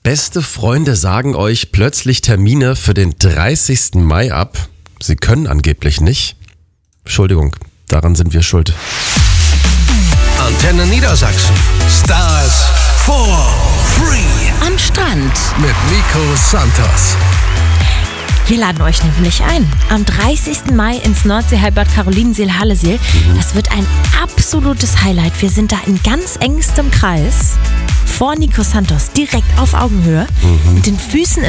Beste Freunde sagen euch plötzlich Termine für den 30. Mai ab. Sie können angeblich nicht. Entschuldigung, daran sind wir schuld. Antenne Niedersachsen. Stars for free. Am Strand. Mit Nico Santos. Wir laden euch nämlich ein. Am 30. Mai ins Nordseehalbad Carolinenseel-Halleseel. Das wird ein absolutes Highlight. Wir sind da in ganz engstem Kreis vor Nico Santos, direkt auf Augenhöhe, mit den Füßen